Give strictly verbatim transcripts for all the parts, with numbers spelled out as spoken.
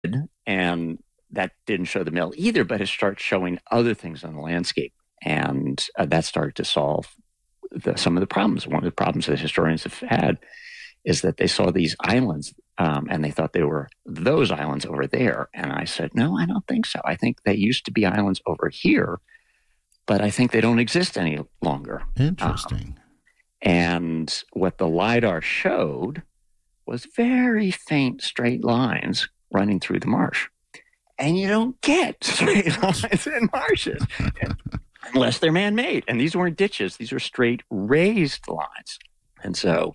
And that didn't show the mill either, but it started showing other things on the landscape. And uh, that started to solve the, some of the problems. One of the problems that historians have had is that they saw these islands um, and they thought they were those islands over there. And I said, no, I don't think so. I think they used to be islands over here, but I think they don't exist any longer. Interesting. Um, and what the LiDAR showed was very faint straight lines running through the marsh. And you don't get straight lines in marshes unless they're man-made. And these weren't ditches. These were straight raised lines. And so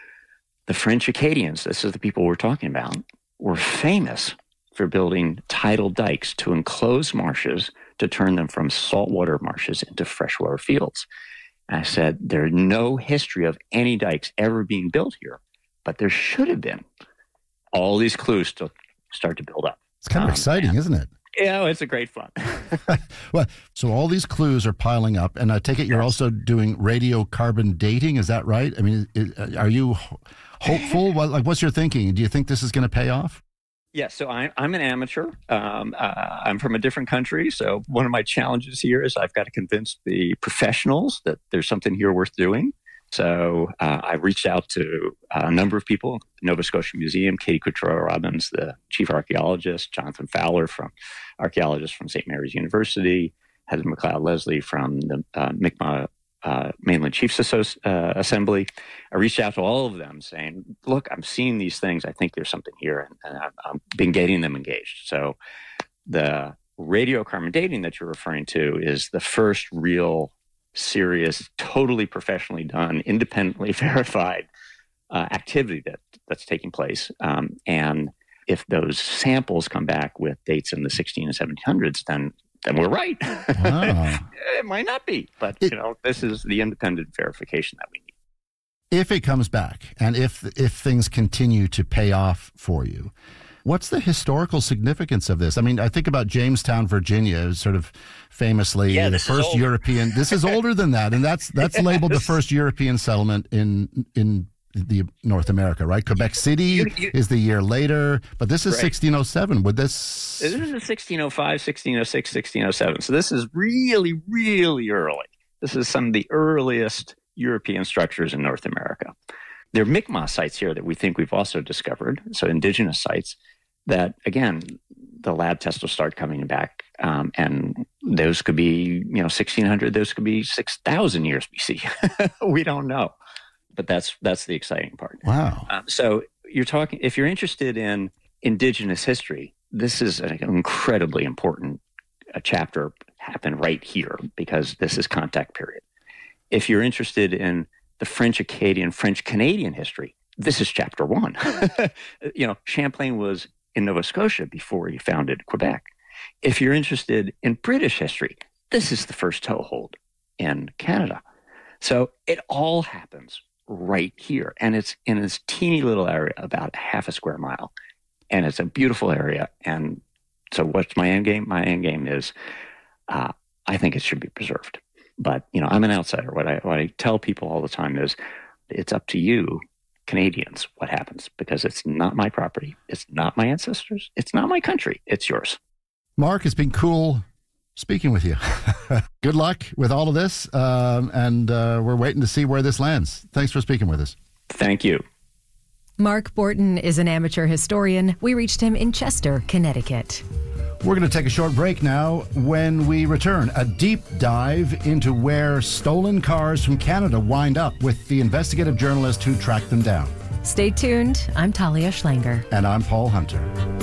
the French Acadians, this is the people we're talking about, were famous for building tidal dikes to enclose marshes to turn them from saltwater marshes into freshwater fields. And I said, there's no history of any dikes ever being built here, but there should have been. All these clues to start to build up. It's kind of um, exciting, and, isn't it? Yeah, it's a great fun. Well, so all these clues are piling up, and I take it you're yes. also doing radiocarbon dating. Is that right? I mean, is, are you hopeful? What, like, what's your thinking? Do you think this is going to pay off? Yes. Yeah, so I, I'm an amateur. Um, uh, I'm from a different country. So one of my challenges here is I've got to convince the professionals that there's something here worth doing. So uh, I reached out to a number of people, Nova Scotia Museum, Katie Couture-Robbins, the chief archaeologist, Jonathan Fowler, from archaeologist from Saint Mary's University, Heather McLeod-Leslie from the uh, Mi'kmaq uh, Mainland Chiefs Associ- uh, Assembly. I reached out to all of them saying, look, I'm seeing these things. I think there's something here. And, and I've, I've been getting them engaged. So the radiocarbon dating that you're referring to is the first real serious, totally professionally done, independently verified uh, activity that that's taking place. Um, and if those samples come back with dates in the sixteen and seventeen hundreds, then then we're right. Wow. It might not be, but it, you know, this is the independent verification that we need. If it comes back, and if if things continue to pay off for you, what's the historical significance of this? I mean, I think about Jamestown, Virginia, sort of famously yeah, the first European. This is older than that, and that's that's yes. labeled the first European settlement in in the North America, right? Quebec City you, you, is the year later, but this is right. sixteen oh seven. Would this? This is sixteen oh five, sixteen oh six, sixteen oh seven. So this is really, really early. This is some of the earliest European structures in North America. There are Mi'kmaq sites here that we think we've also discovered, so indigenous sites. That, again, the lab tests will start coming back, um, and those could be, you know, sixteen hundred, those could be six thousand years B C. We don't know. But that's that's the exciting part. Wow. Um, so you're talking, if you're interested in indigenous history, this is an incredibly important uh, chapter happen right here because this is contact period. If you're interested in the French Acadian, French Canadian history, this is chapter one. You know, Champlain was in Nova Scotia before he founded Quebec. If you're interested in British history, this is the first toehold in Canada. So it all happens right here. And it's in this teeny little area, about half a square mile. And it's a beautiful area. And so what's my end game? My end game is uh, I think it should be preserved. But, you know, I'm an outsider. What I, what I tell people all the time is it's up to you, Canadians, what happens, because it's not my property. It's not my ancestors. It's not my country. It's yours. Mark, it's been cool speaking with you. Good luck with all of this. Um, and uh, we're waiting to see where this lands. Thanks for speaking with us. Thank you. Mark Borton is an amateur historian. We reached him in Chester, Connecticut. We're going to take a short break now. When we return, a deep dive into where stolen cars from Canada wind up with the investigative journalist who tracked them down. Stay tuned. I'm Talia Schlanger. And I'm Paul Hunter.